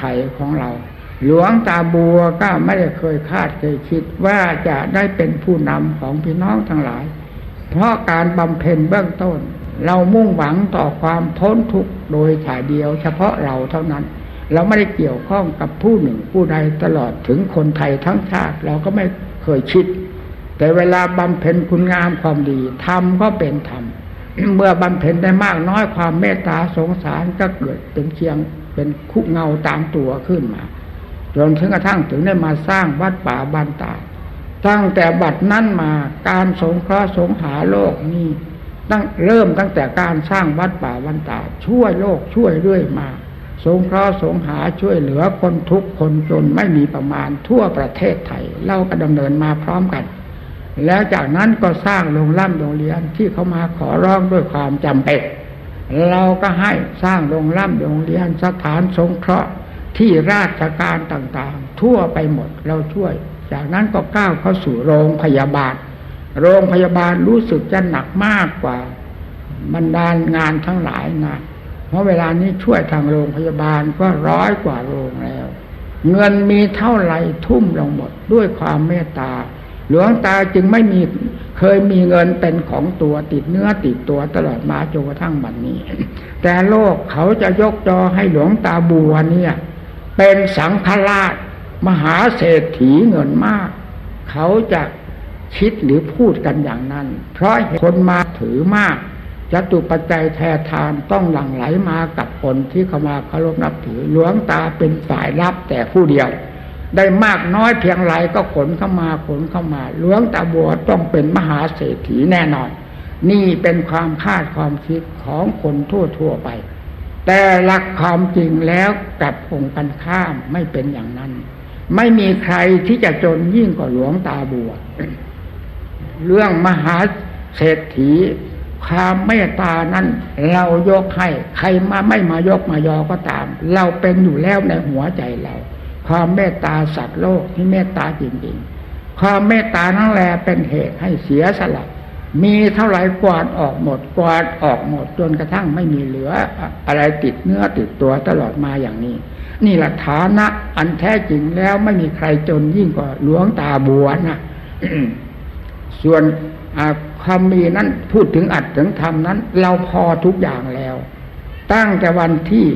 ข่ของเราหลวงตาบัวก็ไม่ได้เคยคาดเคยคิดว่าจะได้เป็นผู้นำของพี่น้องทั้งหลายเพราะการบำเพ็ญเบื้องต้นเรามุ่งหวังต่อความพ้นทุกข์โดยถ่ายเดียวเฉพาะเราเท่านั้นเราไม่ได้เกี่ยวข้องกับผู้หนึ่งผู้ใดตลอดถึงคนไทยทั้งชาติเราก็ไม่เคยคิดแต่เวลาบำเพ็ญคุณงามความดีธรรมก็เป็นธรรม เมื่อบำเพ็ญได้มากน้อยความเมตตาสงสารก็เกิดเป็นเชียงเป็นคุเงาตามตัวขึ้นมาจนถึงกระทั่งถึงได้มาสร้างวัดป่าบ้านตาตั้งแต่บัดนั้นมาการสงเคราะห์สงหาโลกนี้เริ่มตั้งแต่การสร้างวัดป่าบ้านตาช่วยโลกช่วยเรื่อยมาสงเคราะห์สงหาช่วยเหลือคนทุกข์คนจนไม่มีประมาณทั่วประเทศไทยเราก็ดำเนินมาพร้อมกันแล้วจากนั้นก็สร้างโรงเรียนที่เขามาขอร้องด้วยความจำเป็นเราก็ให้สร้างโรงเรียนสถานสงเคราะห์ที่ราชการต่างๆทั่วไปหมดเราช่วยจากนั้นก็ก้าวเข้าสู่โรงพยาบาลรู้สึกจะหนักมากกว่าบรรดางานทั้งหลายนะเพราะเวลานี้ช่วยทางโรงพยาบาลก็100 กว่าโรงแล้วเงินมีเท่าไหร่ทุ่มลงหมดด้วยความเมตตาหลวงตาจึงไม่เคยมีเงินเป็นของตัวติดเนื้อติดตัวตลอดมาจนกระทั่งบัดนี้ แต่โลกเขาจะยกจอให้หลวงตาบัวเนี่ยเป็นสังฆราชมหาเศรษฐีเงินมากเขาจะคิดหรือพูดกันอย่างนั้นเพราะคนมาถือมากจตุปัจจัยแทนทานต้องหลั่งไหลมากับคนที่เข้ามาเคารพนับถือหลวงตาเป็นฝ่ายรับแต่ผู้เดียวได้มากน้อยเพียงไรก็ขนเข้ามาหลวงตาบัวต้องเป็นมหาเศรษฐีแน่นอนนี่เป็นความคาดความคิดของคนทั่วไปแต่หลักความจริงแล้วกับองค์กันข้ามไม่เป็นอย่างนั้นไม่มีใครที่จะจนยิ่งกว่าหลวงตาบัว เรื่องมหาเศรษฐีความเมตตานั้นเรายกให้ใครไม่มายกมายอก็ตามเราเป็นอยู่แล้วในหัวใจเราความเมตตาสัตว์โลกที่เมตตาจริงๆความเมตตานั่นแหละเป็นเหตุให้เสียสละมีเท่าไหร่กวาดออกหมดจนกระทั่งไม่มีเหลืออะไรติดเนื้อติดตัวตลอดมาอย่างนี้นี่แหละฐานะอันแท้จริงแล้วไม่มีใครจนยิ่งกว่าหลวงตาบัวนะ ส่วนความมีนั้นพูดถึงอัตถึงธรรมนั้นเราพอทุกอย่างแล้วตั้งแต่วันที่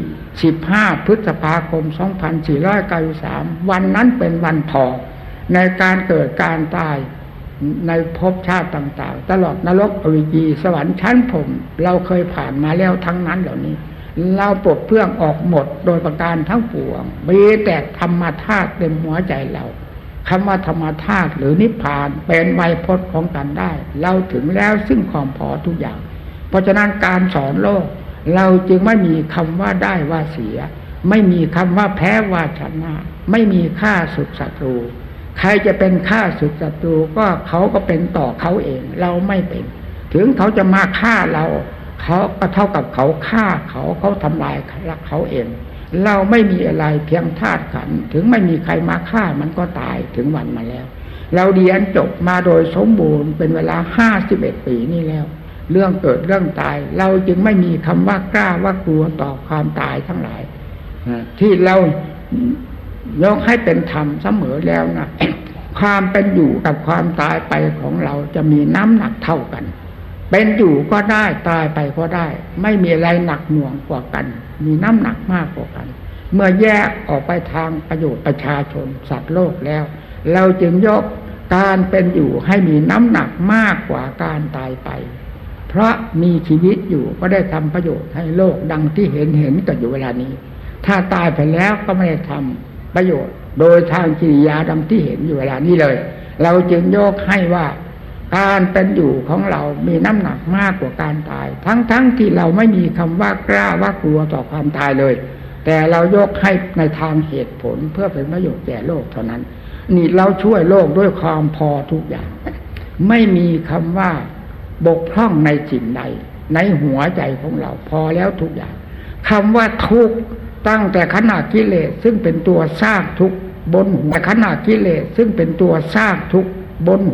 15 พฤษภาคม 2493วันนั้นเป็นวันพอในการเกิดการตายในภพชาติต่างๆตลอดนรกอเวจีสวรรค์ชั้นพรหมเราเคยผ่านมาแล้วทั้งนั้นเหล่านี้เราปลดเปลื้องออกหมดโดยประการทั้งปวงมีแต่ธรรมธาตุเต็มหัวใจเราคำว่าธรรมธาตุหรือนิพพานเป็นไวยพจน์ของกันได้เราถึงแล้วซึ่งความพอทุกอย่างเพราะฉะนั้นการสอนโลกเราจึงไม่มีคำว่าได้ว่าเสียไม่มีคำว่าแพ้ว่าชนะไม่มีฆ่าศึกศัตรูใครจะเป็นฆ่าศึกศัตรูก็เขาก็เป็นต่อเขาเองเราไม่เป็นถึงเขาจะมาฆ่าเราเขาก็เท่ากับเขาฆ่าเขาทำลายเขาเองเราไม่มีอะไรเพียงธาตุขันธ์ถึงไม่มีใครมาฆ่ามันก็ตายถึงวันมาแล้วเราเรียนจบมาโดยสมบูรณ์เป็นเวลา51 ปีนี่แล้วเรื่องเกิดเรื่องตายเราจึงไม่มีคำว่ากล้าว่ากลัวต่อความตายทั้งหลายที่เรายกให้เป็นธรรมเสมอแล้วนะ ความเป็นอยู่กับความตายไปของเราจะมีน้ำหนักเท่ากันเป็นอยู่ก็ได้ตายไปก็ได้ไม่มีอะไรหนักหน่วงกว่ากันมีน้ำหนักมากกว่ากันเมื่อแยกออกไปทางประโยชน์ประชาชนสัตว์โลกแล้วเราจึงยกการเป็นอยู่ให้มีน้ำหนักมากกว่าการตายไปเพราะมีชีวิตอยู่ก็ได้ทำประโยชน์ให้โลกดังที่เห็นกันอยู่เวลานี้ถ้าตายไปแล้วก็ไม่ได้ทำประโยชน์โดยทางกิริยาดังที่เห็นอยู่เวลานี้เลยเราจึงยกให้ว่าการเป็นอยู่ของเรามีน้ำหนักมากกว่าการตายทั้งที่เราไม่มีคำว่ากล้าว่ากลัวต่อความตายเลยแต่เรายกให้ในทางเหตุผลเพื่อเป็นประโยชน์แก่โลกเท่านั้นนี่เราช่วยโลกด้วยความพอทุกอย่างไม่มีคำว่าบกพร่องในสิ่งใดในหัวใจของเราพอแล้วทุกอย่างคำว่าทุกข์ตั้งแต่ขณะกิเลสซึ่งเป็นตัวสร้างทุกข์บนหัวขณะกิเลสซึ่งเป็นตัวสร้างทุกข์บน